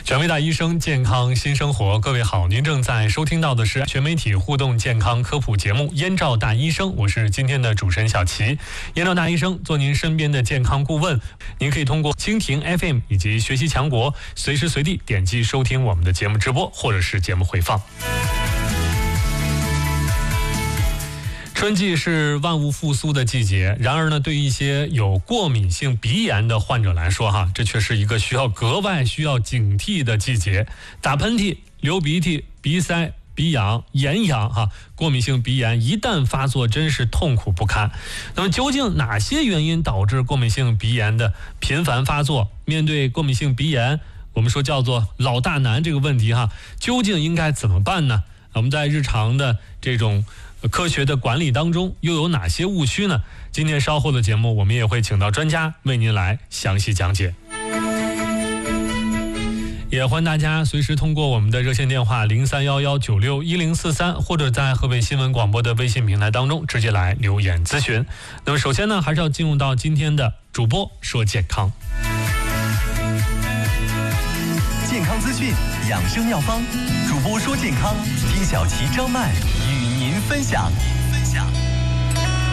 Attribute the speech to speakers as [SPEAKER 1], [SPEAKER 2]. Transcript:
[SPEAKER 1] 权威大医生，健康新生活。各位好，您正在收听到的是全媒体互动健康科普节目《燕赵大医生》，我是今天的主持人小齐。燕赵大医生做您身边的健康顾问，您可以通过蜻蜓 FM 以及学习强国，随时随地点击收听我们的节目直播或者是节目回放。春季是万物复苏的季节，然而呢，对于一些有过敏性鼻炎的患者来说，这却是一个格外需要警惕的季节。打喷嚏、流鼻涕、鼻塞、鼻痒、眼痒，过敏性鼻炎一旦发作，真是痛苦不堪。那么，究竟哪些原因导致过敏性鼻炎的频繁发作？面对过敏性鼻炎，我们说叫做老大难这个问题，究竟应该怎么办呢？我们在日常的这种科学的管理当中又有哪些误区呢？今天稍后的节目我们也会请到专家为您来详细讲解。也欢迎大家随时通过我们的热线电话0311961043，或者在河北新闻广播的微信平台当中直接来留言咨询。那么首先呢，还是要进入到今天的主播说健康。
[SPEAKER 2] 健康资讯、养生药方，主播说健康，听小齐、张麦与您分享。